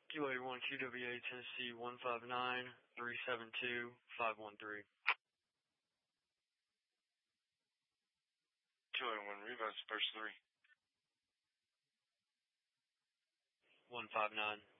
QA1 QWA Tennessee 159-372-513. QA1 Revise first 3. 159.